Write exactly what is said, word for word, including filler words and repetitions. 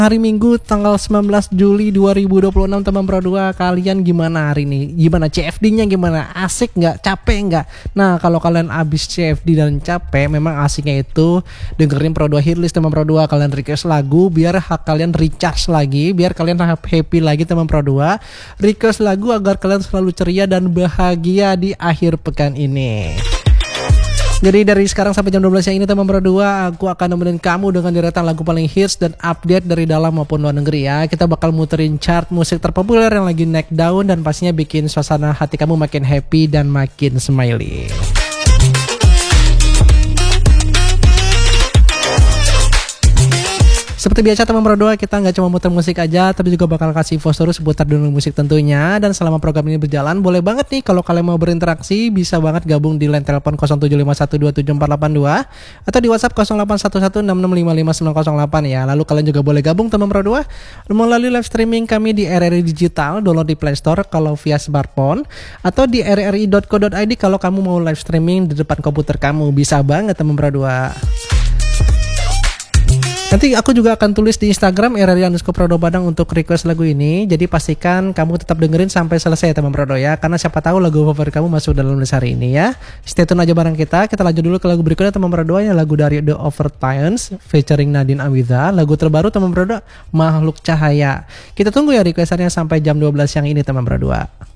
Hari Minggu tanggal sembilan belas Juli dua ribu dua puluh enam, teman Pro dua, kalian gimana hari ini? Gimana C F D-nya, gimana? Asik nggak? Capek nggak? Nah, kalau kalian abis C F D dan capek, memang asiknya itu dengerin Pro dua Hitlist, teman Pro dua. Kalian request lagu biar hak kalian recharge lagi, biar kalian happy lagi, teman Pro dua. Request lagu agar kalian selalu ceria dan bahagia di akhir pekan ini. Jadi dari sekarang sampai jam dua belas yang ini, teman Pro dua, aku akan nemenin kamu dengan deretan lagu paling hits dan update dari dalam maupun luar negeri ya. Kita bakal muterin chart musik terpopuler yang lagi naik daun dan pastinya bikin suasana hati kamu makin happy dan makin smiley. Seperti biasa, teman Pro dua, kita nggak cuma muter musik aja, tapi juga bakal kasih info terus seputar dunia musik tentunya. Dan selama program ini berjalan, boleh banget nih kalau kalian mau berinteraksi, bisa banget gabung di line telepon nol tujuh lima satu dua tujuh empat delapan dua atau di WhatsApp nol delapan satu satu enam enam lima lima sembilan nol delapan ya. Lalu kalian juga boleh gabung, teman Pro dua, melalui live streaming kami di R R I Digital, download di Play Store kalau via smartphone, atau di r r i dot co dot i d kalau kamu mau live streaming di depan komputer kamu. Bisa banget, teman Pro dua. Nanti aku juga akan tulis di Instagram R R I underscore Pro dua Padang untuk request lagu ini. Jadi pastikan kamu tetap dengerin sampai selesai, teman Pro dua ya, karena siapa tahu lagu favorit kamu masuk dalam list hari ini ya. Stay tune aja bareng kita. Kita lanjut dulu ke lagu berikutnya, teman Pro dua ya, lagu dari The Overtones featuring Nadine Amizah. Lagu terbaru, teman Pro dua, Makhluk Cahaya. Kita tunggu ya requestannya sampai jam dua belas yang ini, teman Pro dua.